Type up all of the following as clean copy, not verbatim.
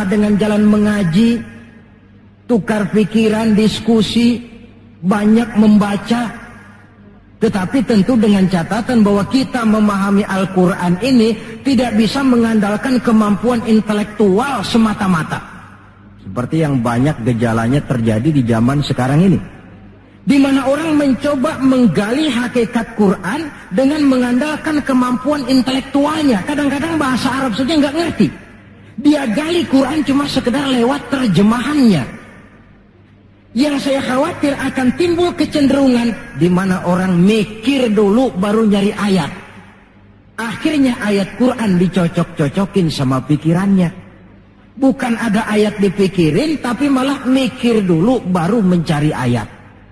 dengan jalan mengaji, tukar pikiran, diskusi, banyak membaca. Tetapi tentu dengan catatan bahwa kita memahami Al-Quran ini tidak bisa mengandalkan kemampuan intelektual semata-mata. Seperti yang banyak gejalanya terjadi di zaman sekarang ini. Di mana orang mencoba menggali hakikat Quran dengan mengandalkan kemampuan intelektualnya. Kadang-kadang bahasa Arab saja nggak ngerti. Dia gali Quran cuma sekedar lewat terjemahannya. Yang saya khawatir akan timbul kecenderungan di mana orang mikir dulu baru nyari ayat. Akhirnya ayat Quran dicocok-cocokin sama pikirannya. Bukan ada ayat dipikirin, tapi malah mikir dulu baru mencari ayat.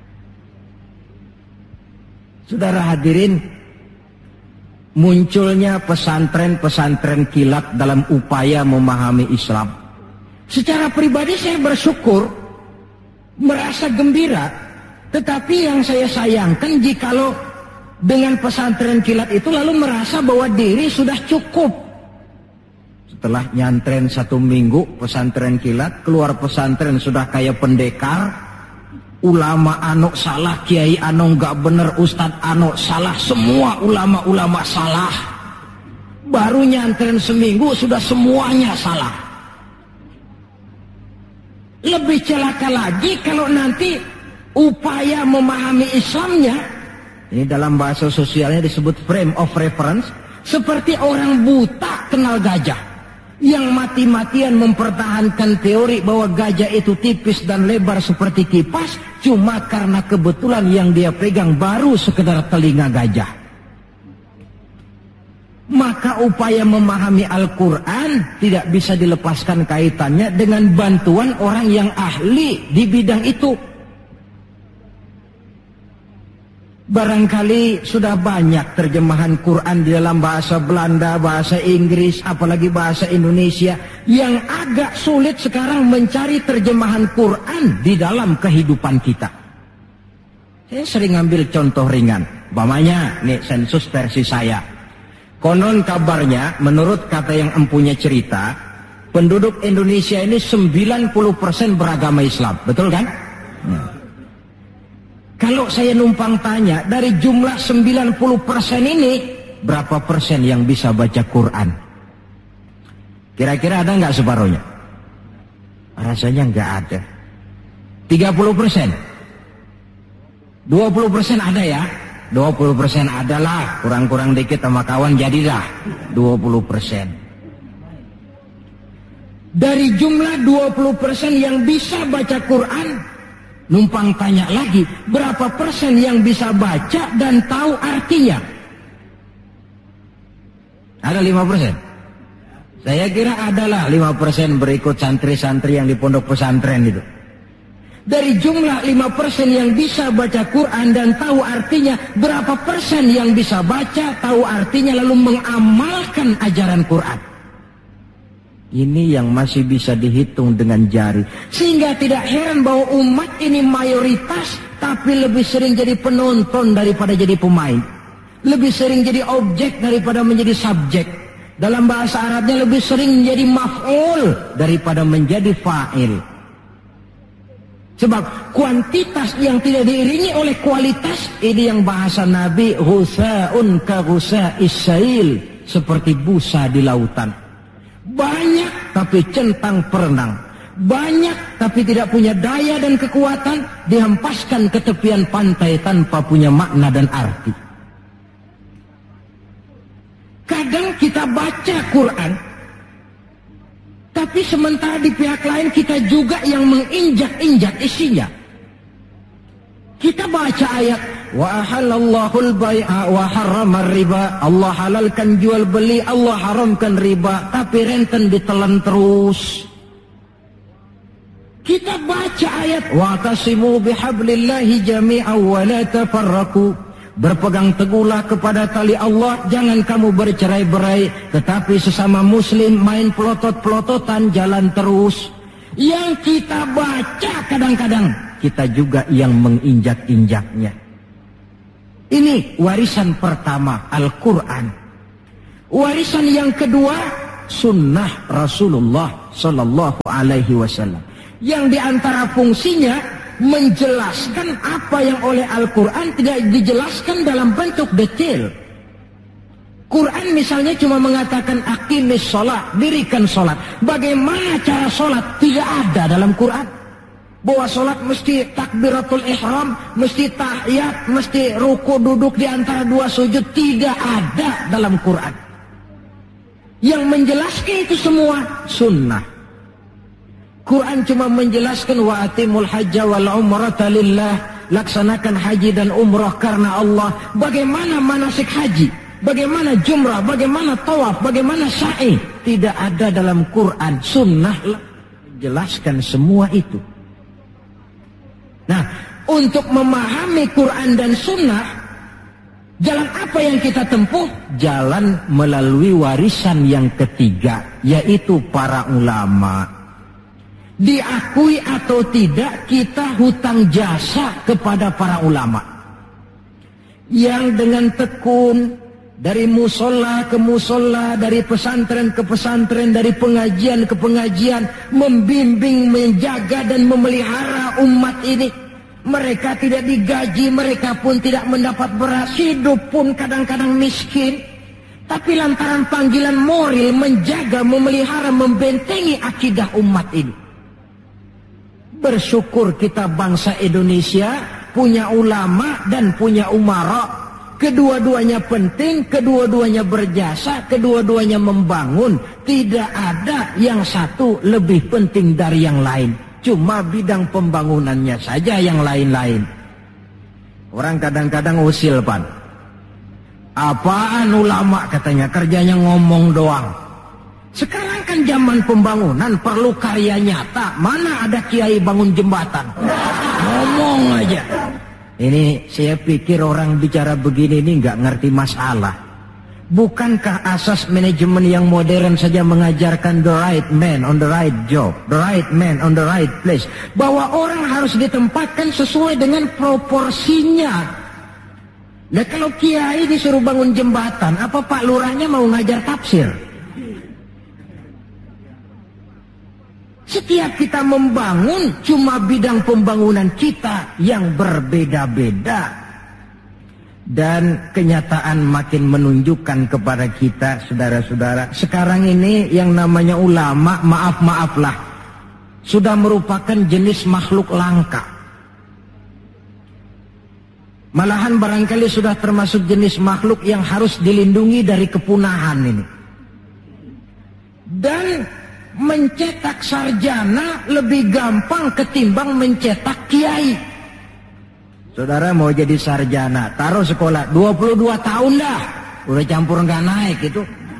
Saudara hadirin, munculnya pesantren-pesantren kilat dalam upaya memahami Islam. Secara pribadi saya bersyukur, merasa gembira, tetapi yang saya sayangkan jikalau dengan pesantren kilat itu lalu merasa bahwa diri sudah cukup. Setelah nyantren 1 minggu pesantren kilat, keluar pesantren sudah kayak pendekar, ulama anu salah, kiai anu nggak bener, ustadz anu salah, semua ulama-ulama salah. Baru nyantren seminggu sudah semuanya salah. Lebih celaka lagi kalau nanti upaya memahami Islamnya, ini dalam bahasa sosialnya disebut frame of reference, seperti orang buta kenal gajah, yang mati-matian mempertahankan teori bahwa gajah itu tipis dan lebar seperti kipas, cuma karena kebetulan yang dia pegang baru sekedar telinga gajah. Maka upaya memahami Al-Quran tidak bisa dilepaskan kaitannya dengan bantuan orang yang ahli di bidang itu. Barangkali sudah banyak terjemahan Quran di dalam bahasa Belanda, bahasa Inggris, apalagi bahasa Indonesia, yang agak sulit sekarang mencari terjemahan Quran di dalam kehidupan kita. Saya sering ambil contoh ringan, umpamanya nih sensus versi saya. Konon kabarnya, menurut kata yang empunya cerita, penduduk Indonesia ini 90% beragama Islam, betul kan? Kalau saya numpang tanya, dari jumlah 90% ini, berapa persen yang bisa baca Quran? Kira-kira ada nggak separuhnya? Rasanya nggak ada. 30%? 20% ada ya? 20% adalah, kurang-kurang dikit sama kawan jadilah 20%. Dari jumlah 20% yang bisa baca Quran, numpang tanya lagi, berapa persen yang bisa baca dan tahu artinya? Ada 5%? Saya kira adalah 5% berikut santri-santri yang di pondok pesantren itu. Dari jumlah 5% yang bisa baca Quran dan tahu artinya, berapa persen yang bisa baca, tahu artinya, lalu mengamalkan ajaran Quran? Ini yang masih bisa dihitung dengan jari. Sehingga tidak heran bahwa umat ini mayoritas, tapi lebih sering jadi penonton daripada jadi pemain. Lebih sering jadi objek daripada menjadi subjek. Dalam bahasa Arabnya lebih sering menjadi maf'ul daripada menjadi fa'il. Sebab kuantitas yang tidak diiringi oleh kualitas, ini yang bahasa Nabi, husa'un ka husa'is sail, seperti busa di lautan. Banyak tapi centang perenang, banyak tapi tidak punya daya dan kekuatan, dihempaskan ke tepian pantai tanpa punya makna dan arti. Kadang kita baca Quran, tapi sementara di pihak lain kita juga yang menginjak-injak isinya. Kita baca ayat, wa ahallallahu al-bai'a wa harramar riba. Allah halalkan jual beli, Allah haramkan riba, tapi renten ditelan terus. Kita baca ayat, wa tasimu bihablillahi jami'an wa la tafarraqu. Berpegang teguhlah kepada tali Allah, jangan kamu bercerai-berai, tetapi sesama muslim main pelotot-pelototan jalan terus. Yang kita baca kadang-kadang, kita juga yang menginjak-injaknya. Ini warisan pertama, Al-Quran. Warisan yang kedua, sunnah Rasulullah Sallallahu Alaihi Wasallam. Yang diantara fungsinya menjelaskan apa yang oleh Al-Quran tidak dijelaskan dalam bentuk detail. Quran misalnya cuma mengatakan aqimis sholat, dirikan sholat. Bagaimana cara sholat? Tidak ada dalam Quran. Bahwa sholat mesti takbiratul ihram, mesti tahiyat, mesti ruku duduk di antara dua sujud. Tidak ada dalam Quran. Yang menjelaskan itu semua sunnah. Quran cuma menjelaskan wa atimul hajja wal umrata lillah, laksanakan haji dan umrah karena Allah. Bagaimana manasik haji, bagaimana jumrah, bagaimana tawaf, bagaimana sa'i, tidak ada dalam Quran. Sunnah menjelaskan semua itu. Nah, untuk memahami Quran dan sunnah, jalan apa yang kita tempuh? Jalan melalui warisan yang ketiga, yaitu para ulama. Diakui atau tidak, kita hutang jasa kepada para ulama yang dengan tekun dari musola ke musola, dari pesantren ke pesantren, dari pengajian ke pengajian, membimbing, menjaga dan memelihara umat ini. Mereka tidak digaji, mereka pun tidak mendapat beras, hidup pun kadang-kadang miskin. Tapi lantaran panggilan moral menjaga, memelihara, membentengi akidah umat ini. Bersyukur kita bangsa Indonesia punya ulama dan punya umara. Kedua-duanya penting, kedua-duanya berjasa, kedua-duanya membangun. Tidak ada yang satu lebih penting dari yang lain. Cuma bidang pembangunannya saja yang lain-lain. Orang kadang-kadang usil, Pan. Apaan ulama katanya, kerjanya ngomong doang. Sekarang kan zaman pembangunan perlu karya nyata. Mana ada kiai bangun jembatan? Ngomong aja. Ini saya pikir orang bicara begini ini nggak ngerti masalah. Bukankah asas manajemen yang modern saja mengajarkan the right man on the right job, the right man on the right place, bahwa orang harus ditempatkan sesuai dengan proporsinya. Nah, kalau kiai disuruh bangun jembatan, apa Pak Lurahnya mau ngajar tafsir? Setiap kita membangun, cuma bidang pembangunan kita yang berbeda-beda. Dan kenyataan makin menunjukkan kepada kita, saudara-saudara, sekarang ini yang namanya ulama, maaf-maaflah, sudah merupakan jenis makhluk langka. Malahan barangkali sudah termasuk jenis makhluk yang harus dilindungi dari kepunahan ini. Dan mencetak sarjana lebih gampang ketimbang mencetak kiai. Saudara mau jadi sarjana, taruh sekolah 22 tahun dah, udah campur nggak naik itu.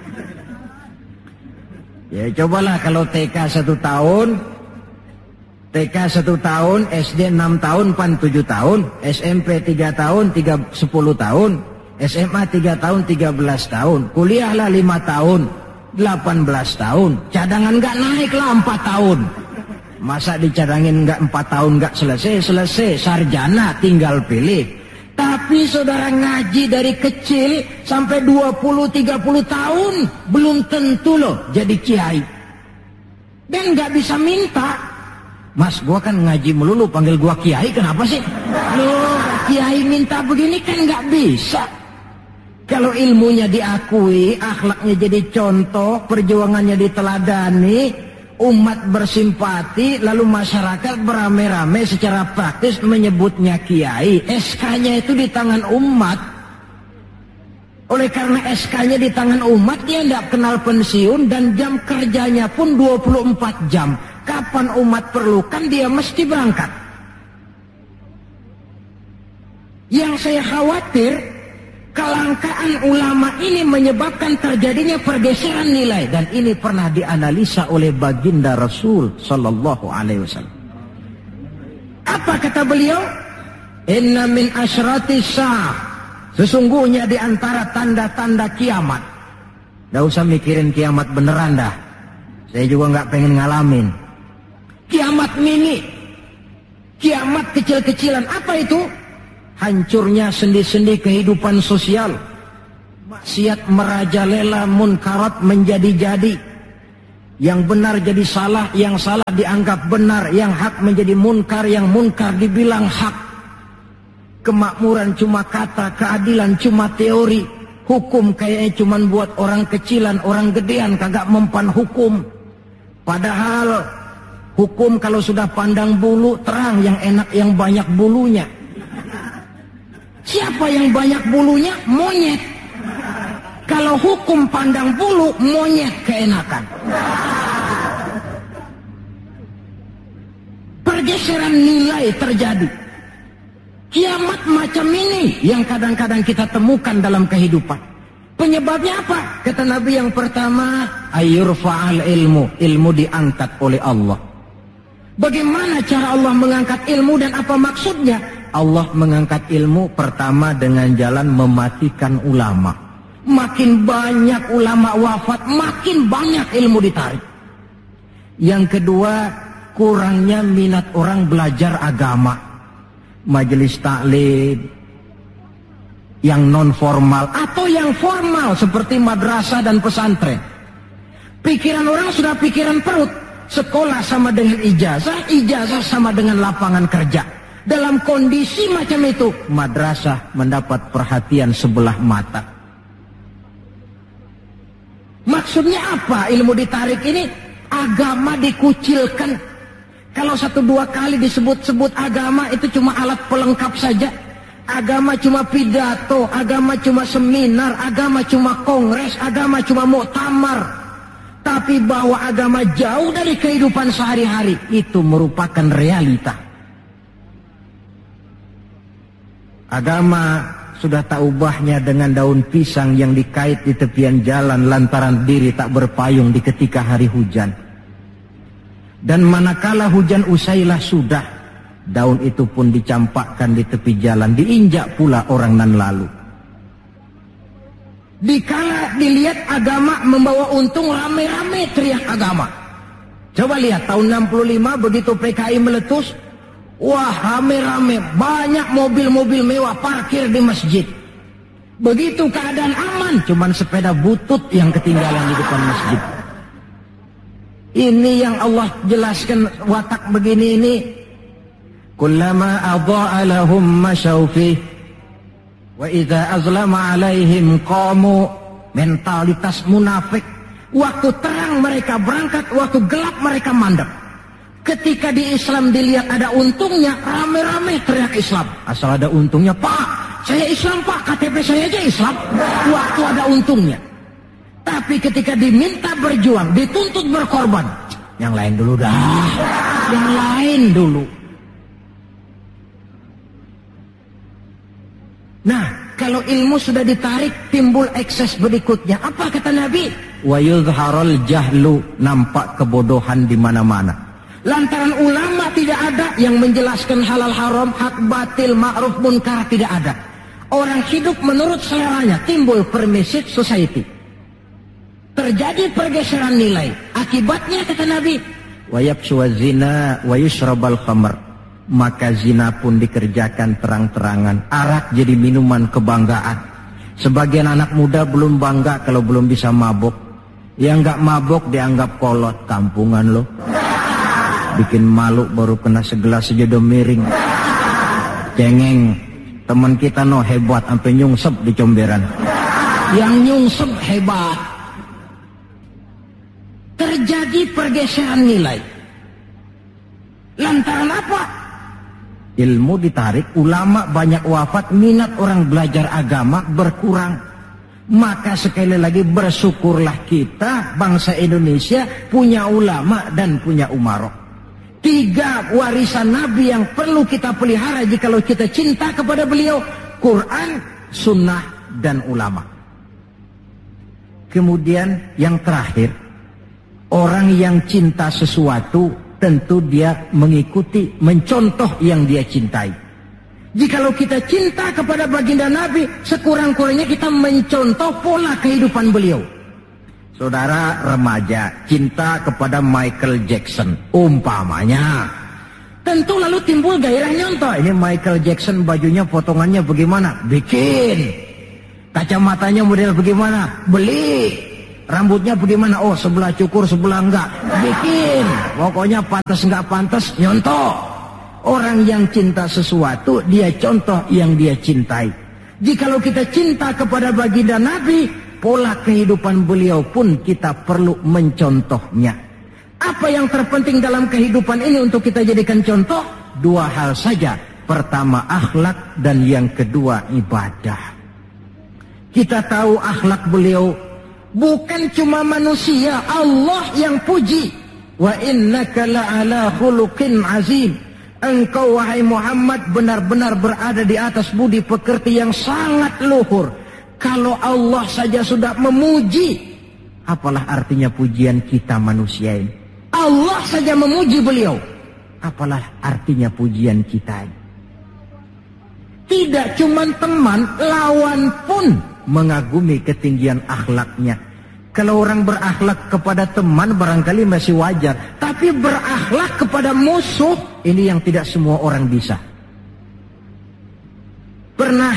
Ya cobalah kalau TK 1 tahun, TK 1 tahun, SD 6 tahun, PAN 7 tahun, SMP 3 tahun, 10 tahun, SMA 3 tahun, 13 tahun, kuliahlah 5 tahun, 18 tahun, cadangan nggak naik lah 4 tahun. Masa dicadangin nggak 4 tahun nggak selesai, sarjana tinggal pilih. Tapi saudara ngaji dari kecil sampai 20-30 tahun belum tentu loh jadi kiai. Dan nggak bisa minta. Mas, gua kan ngaji melulu, panggil gua kiai, kenapa sih? Loh, kiai minta begini kan nggak bisa. Kalau ilmunya diakui, akhlaknya jadi contoh, perjuangannya diteladani, umat bersimpati, lalu masyarakat beramai-ramai secara praktis menyebutnya kiai. SK-nya itu di tangan umat. Oleh karena SK-nya di tangan umat, dia tidak kenal pensiun dan jam kerjanya pun 24 jam. Kapan umat perlukan, dia mesti berangkat. Yang saya khawatir, kelangkaan ulama ini menyebabkan terjadinya pergeseran nilai, dan ini pernah dianalisa oleh baginda Rasul Sallallahu Alaihi Wasallam. Apa kata beliau? Inna min asyrati sa'ah, sesungguhnya di antara tanda-tanda kiamat. Nggak usah mikirin kiamat beneran dah, saya juga nggak pengen ngalamin. Kiamat mini, kiamat kecil-kecilan. Apa itu? Hancurnya sendi-sendi kehidupan sosial, maksiat merajalela, munkarat menjadi-jadi, Yang benar jadi salah, yang salah dianggap benar, yang hak menjadi munkar, yang munkar dibilang hak. Kemakmuran cuma kata, keadilan cuma teori. Hukum kayaknya cuma buat orang kecilan, orang gedean kagak mempan hukum. Padahal hukum kalau sudah pandang bulu, terang yang enak yang banyak bulunya. Siapa yang banyak bulunya? Monyet. Kalau hukum pandang bulu, monyet keenakan. Pergeseran nilai terjadi. Kiamat macam ini yang kadang-kadang kita temukan dalam kehidupan. Penyebabnya apa? Kata Nabi yang pertama, ayurfa'al ilmu. Ilmu diangkat oleh Allah. Bagaimana cara Allah mengangkat ilmu dan apa maksudnya? Allah mengangkat ilmu pertama dengan jalan mematikan ulama. Makin banyak ulama wafat, makin banyak ilmu ditarik. Yang kedua, kurangnya minat orang belajar agama. Majelis taklim yang non formal atau yang formal seperti madrasah dan pesantren. Pikiran orang sudah pikiran perut. Sekolah sama dengan ijazah, ijazah sama dengan lapangan kerja. Dalam kondisi macam itu, madrasah mendapat perhatian sebelah mata. Maksudnya apa ilmu ditarik ini? Agama dikucilkan. Kalau 1-2 kali disebut-sebut agama itu cuma alat pelengkap saja. Agama cuma pidato, agama cuma seminar, agama cuma kongres, agama cuma muktamar. Tapi bahwa agama jauh dari kehidupan sehari-hari itu merupakan realita. Agama sudah tak ubahnya dengan daun pisang yang dikait di tepian jalan lantaran diri tak berpayung di ketika hari hujan. Dan manakala hujan usailah sudah, daun itu pun dicampakkan di tepi jalan, diinjak pula orang nan lalu. Dikala dilihat agama membawa untung, rame-rame teriak agama. Coba lihat tahun 65 begitu PKI meletus, wah rame-rame, banyak mobil-mobil mewah parkir di masjid. Begitu keadaan aman, cuman sepeda butut yang ketinggalan di depan masjid. Ini yang Allah jelaskan watak begini ini. Kullama adha'a lahum masyaw fih wa idza azlama alaihim qamu. Mentalitas munafik. Waktu terang mereka berangkat, waktu gelap mereka mandek. Ketika di Islam dilihat ada untungnya, rame-rame teriak Islam. Asal ada untungnya, Pak, saya Islam Pak, KTP saya aja Islam. Waktu ada untungnya. Tapi ketika diminta berjuang, dituntut berkorban, yang lain dulu dah, yang lain dulu. Nah, kalau ilmu sudah ditarik, timbul ekses berikutnya. Apa kata Nabi? Wa yuzharul jahlu, nampak kebodohan di mana-mana. Lantaran ulama tidak ada yang menjelaskan halal haram, hak batil, ma'ruf munkar, tidak ada. Orang hidup menurut seleranya, timbul permissive society. Terjadi pergeseran nilai. Akibatnya kata Nabi, wa yabshu zina wa yushrabal khamr. Maka zina pun dikerjakan terang-terangan. Arak jadi minuman kebanggaan. Sebagian anak muda belum bangga kalau belum bisa mabok. Yang enggak mabok dianggap kolot, kampungan lo. Bikin malu baru kena segelas sejodoh miring. Cengeng. Teman kita no hebat sampai nyungsep di comberan. Yang nyungsep hebat. Terjadi pergeseran nilai. Lantaran apa? Ilmu ditarik, ulama banyak wafat, minat orang belajar agama berkurang. Maka sekali lagi bersyukurlah kita bangsa Indonesia punya ulama dan punya umarok. 3 warisan Nabi yang perlu kita pelihara jikalau kita cinta kepada beliau: Quran, Sunnah, dan ulama. Kemudian yang terakhir, orang yang cinta sesuatu tentu dia mengikuti, mencontoh yang dia cintai. Jikalau kita cinta kepada baginda Nabi, sekurang-kurangnya kita mencontoh pola kehidupan beliau. Saudara remaja cinta kepada Michael Jackson umpamanya, tentu lalu timbul gairah nyontoh. Ini Michael Jackson, bajunya potongannya bagaimana? Bikin. Kacamatanya model bagaimana? Beli. Rambutnya bagaimana? Oh, sebelah cukur, sebelah enggak. Bikin. Pokoknya pantas enggak pantas, nyontoh. Orang yang cinta sesuatu, dia contoh yang dia cintai. Jikalau kita cinta kepada baginda Nabi, pola kehidupan beliau pun kita perlu mencontohnya. Apa yang terpenting dalam kehidupan ini untuk kita jadikan contoh? Dua hal saja. Pertama akhlak dan yang kedua ibadah. Kita tahu akhlak beliau bukan cuma manusia, Allah yang puji. Wa innaka la'ala khuluqin azim. Engkau wahai Muhammad benar-benar berada di atas budi pekerti yang sangat luhur. Kalau Allah saja sudah memuji, apalah artinya pujian kita manusia ini? Allah saja memuji beliau, apalah artinya pujian kita ini? Tidak cuma teman, lawan pun mengagumi ketinggian akhlaknya. Kalau orang berakhlak kepada teman barangkali masih wajar, tapi berakhlak kepada musuh, ini yang tidak semua orang bisa. Pernah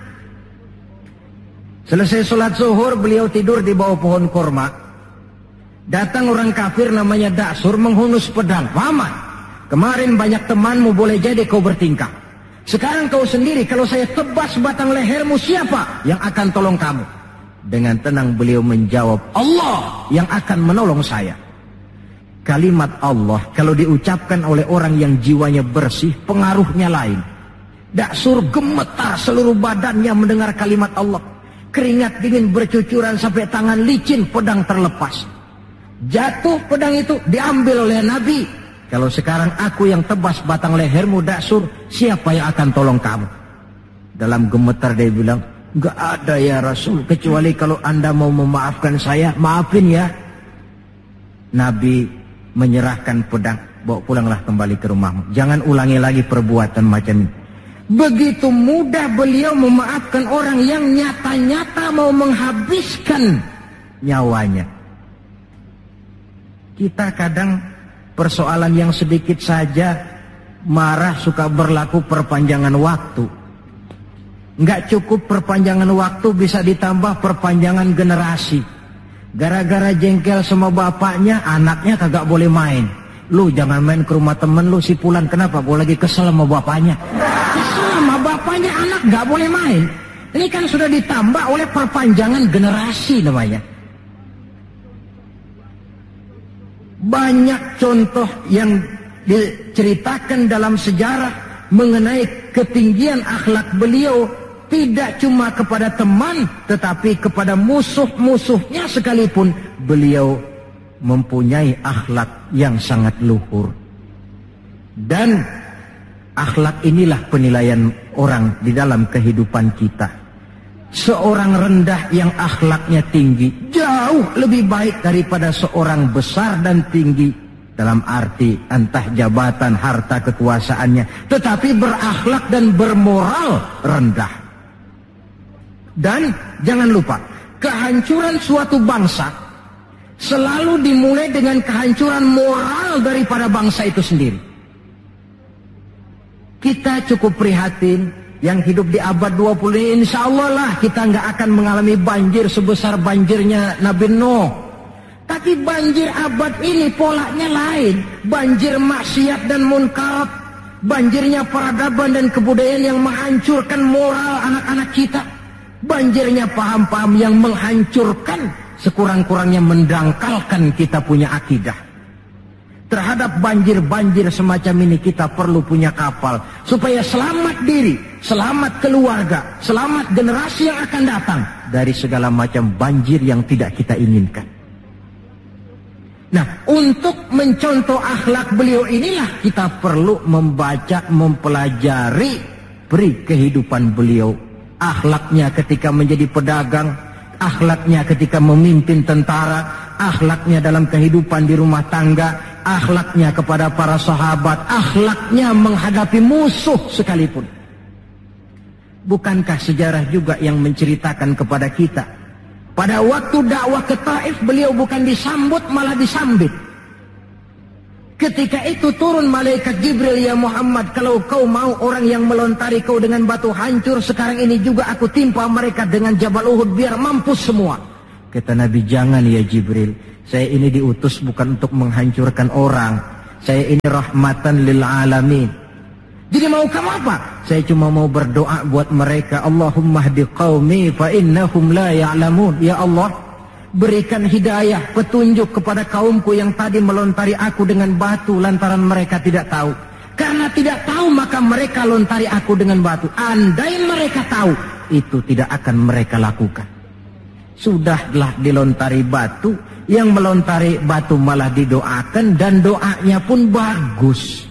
selesai sholat zuhur, beliau tidur di bawah pohon korma. Datang orang kafir namanya Da'sur menghunus pedang. Paman, kemarin banyak temanmu, boleh jadi kau bertingkah. Sekarang kau sendiri, kalau saya tebas batang lehermu, siapa yang akan tolong kamu? Dengan tenang beliau menjawab, Allah yang akan menolong saya. Kalimat Allah kalau diucapkan oleh orang yang jiwanya bersih, pengaruhnya lain. Da'sur gemetar seluruh badannya mendengar kalimat Allah. Keringat dingin bercucuran sampai tangan licin, pedang terlepas. Jatuh pedang itu, diambil oleh Nabi. Kalau sekarang aku yang tebas batang lehermu Da'sur, siapa yang akan tolong kamu? Dalam gemetar dia bilang, enggak ada ya Rasul, kecuali kalau Anda mau memaafkan saya, maafin ya. Nabi menyerahkan pedang, bawa pulanglah kembali ke rumahmu. Jangan ulangi lagi perbuatan macam ini. Begitu mudah beliau memaafkan orang yang nyata-nyata mau menghabiskan nyawanya. Kita kadang persoalan yang sedikit saja marah suka berlaku perpanjangan waktu. Nggak cukup perpanjangan waktu, bisa ditambah perpanjangan generasi. Gara-gara jengkel sama bapaknya, anaknya kagak boleh main. Lu jangan main ke rumah temen lu si Pulan. Kenapa? Gue lagi kesel sama bapaknya. Kesel sama bapaknya, anak nggak boleh main. Ini kan sudah ditambah oleh perpanjangan generasi namanya. Banyak contoh yang diceritakan dalam sejarah mengenai ketinggian akhlak beliau. Tidak cuma kepada teman, tetapi kepada musuh-musuhnya sekalipun beliau mempunyai akhlak yang sangat luhur. Dan akhlak inilah penilaian orang di dalam kehidupan kita. Seorang rendah yang akhlaknya tinggi jauh lebih baik daripada seorang besar dan tinggi, dalam arti entah jabatan, harta, kekuasaannya, tetapi berakhlak dan bermoral rendah. Dan jangan lupa, kehancuran suatu bangsa selalu dimulai dengan kehancuran moral daripada bangsa itu sendiri. Kita cukup prihatin yang hidup di abad 20 ini, insya Allah lah kita nggak akan mengalami banjir sebesar banjirnya Nabi Nuh. Tapi banjir abad ini polanya lain. Banjir maksiat dan munkar, banjirnya peradaban dan kebudayaan yang menghancurkan moral anak-anak kita. Banjirnya paham-paham yang menghancurkan, sekurang-kurangnya mendangkalkan kita punya akidah. Terhadap banjir-banjir semacam ini kita perlu punya kapal, supaya selamat diri, selamat keluarga, selamat generasi yang akan datang dari segala macam banjir yang tidak kita inginkan. Nah, untuk mencontoh akhlak beliau inilah kita perlu membaca, mempelajari peri kehidupan beliau. Akhlaknya ketika menjadi pedagang, akhlaknya ketika memimpin tentara, akhlaknya dalam kehidupan di rumah tangga, akhlaknya kepada para sahabat, akhlaknya menghadapi musuh sekalipun. Bukankah sejarah juga yang menceritakan kepada kita, pada waktu dakwah ke Taif beliau bukan disambut malah disambit. Ketika itu turun malaikat Jibril, ya Muhammad, kalau kau mau orang yang melontari kau dengan batu hancur, sekarang ini juga aku timpa mereka dengan Jabal Uhud biar mampus semua. Kata Nabi, jangan ya Jibril. Saya ini diutus bukan untuk menghancurkan orang. Saya ini rahmatan lil alamin. Jadi mau kamu apa? Saya cuma mau berdoa buat mereka. Allahumma hdi qaumi fa innahum la ya'lamun. Ya Allah, berikan hidayah, petunjuk kepada kaumku yang tadi melontari aku dengan batu lantaran mereka tidak tahu. Karena tidak tahu maka mereka lontari aku dengan batu. Andai mereka tahu, itu tidak akan mereka lakukan. Sudahlah dilontari batu, yang melontari batu malah didoakan dan doanya pun bagus.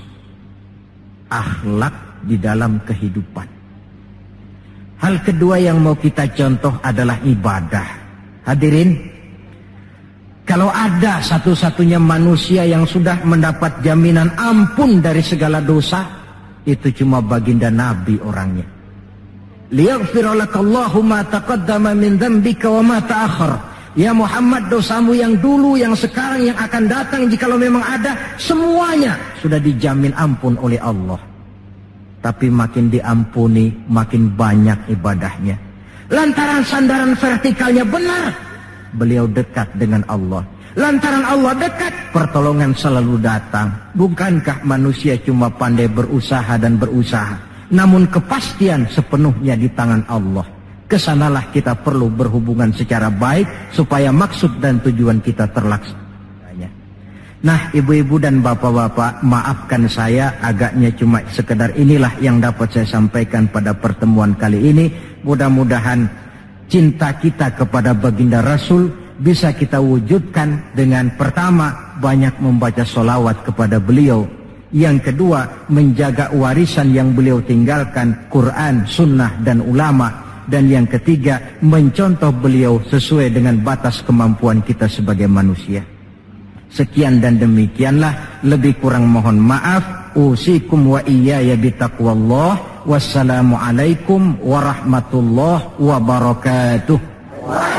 Akhlak di dalam kehidupan. Hal kedua yang mau kita contoh adalah ibadah. Hadirin, kalau ada satu-satunya manusia yang sudah mendapat jaminan ampun dari segala dosa, itu cuma baginda Nabi orangnya. Liyaghfira lakallahu ma taqaddama min dzambika wa ma ta'akhkhar. Ya Muhammad, dosamu yang dulu, yang sekarang, yang akan datang, jikalau memang ada, semuanya sudah dijamin ampun oleh Allah. Tapi makin diampuni, makin banyak ibadahnya. Lantaran sandaran vertikalnya benar, beliau dekat dengan Allah. Lantaran Allah dekat, pertolongan selalu datang. Bukankah manusia cuma pandai berusaha dan berusaha, namun kepastian sepenuhnya di tangan Allah. Kesanalah kita perlu berhubungan secara baik supaya maksud dan tujuan kita terlaksana. Nah, ibu-ibu dan bapak-bapak, maafkan saya agaknya cuma sekedar inilah yang dapat saya sampaikan pada pertemuan kali ini. Mudah-mudahan cinta kita kepada baginda Rasul bisa kita wujudkan dengan pertama, banyak membaca sholawat kepada beliau. Yang kedua, menjaga warisan yang beliau tinggalkan, Quran, sunnah, dan ulama. Dan yang ketiga, mencontoh beliau sesuai dengan batas kemampuan kita sebagai manusia. Sekian dan demikianlah, lebih kurang mohon maaf. Usikum wa iyaya bitaqwallah. Wassalamualaikum warahmatullahi wabarakatuh.